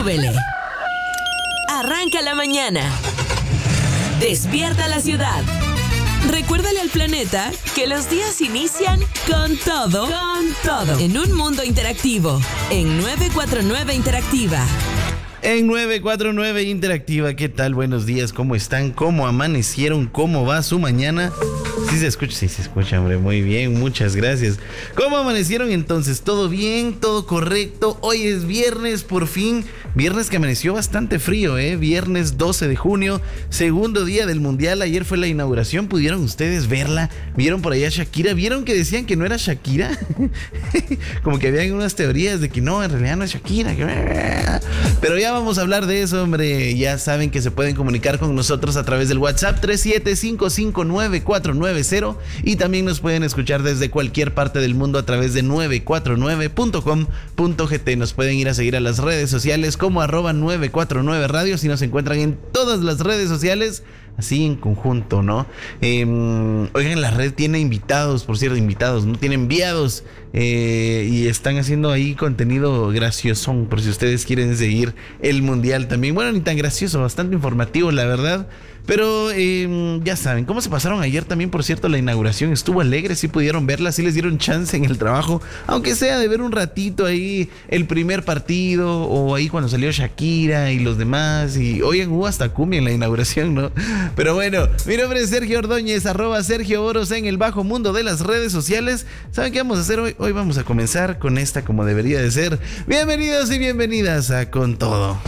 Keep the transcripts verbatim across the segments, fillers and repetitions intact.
súbele. Arranca la mañana. Despierta la ciudad. Recuérdale al planeta que los días inician con todo, con todo, en un mundo interactivo, en nueve cuatro nueve Interactiva. En nueve cuatro nueve Interactiva, ¿qué tal? Buenos días, ¿cómo están? ¿Cómo amanecieron? ¿Cómo va su mañana? Sí se escucha, sí se escucha, hombre, muy bien, muchas gracias. ¿Cómo amanecieron entonces? ¿Todo bien? ¿Todo correcto? Hoy es viernes, por fin, viernes que amaneció bastante frío, ¿eh? Viernes doce de junio, segundo día del Mundial, ayer fue la inauguración, ¿pudieron ustedes verla? ¿Vieron por allá a Shakira? ¿Vieron que decían que no era Shakira? Como que habían unas teorías de que no, en realidad no es Shakira. Pero ya vamos a hablar de eso, hombre. Ya saben que se pueden comunicar con nosotros a través del WhatsApp tres siete cinco cinco nueve cuatro nueve cero y también nos pueden escuchar desde cualquier parte del mundo a través de nueve cuatro nueve punto com punto g t. Nos pueden ir a seguir a las redes sociales como arroba nueve cuatro nueve radio si nos encuentran en todas las redes sociales. Así en conjunto, ¿no? Eh, oigan, la red tiene invitados, por cierto, invitados, ¿no? Tiene enviados eh, y están haciendo ahí contenido graciosón, por si ustedes quieren seguir el Mundial también. Bueno, ni tan gracioso, bastante informativo, la verdad. Pero eh, ya saben, ¿cómo se pasaron ayer también? Por cierto, la inauguración estuvo alegre, sí pudieron verla, sí les dieron chance en el trabajo, aunque sea de ver un ratito ahí el primer partido o ahí cuando salió Shakira y los demás. Y oigan, hubo hasta cumbia en la inauguración, ¿no? Pero bueno, mi nombre es Sergio Ordóñez, arroba Sergio Oros en el bajo mundo de las redes sociales. ¿Saben qué vamos a hacer hoy? Hoy vamos a comenzar con esta como debería de ser. Bienvenidos y bienvenidas a Con Todo.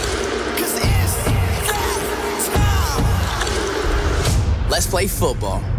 Let's play football.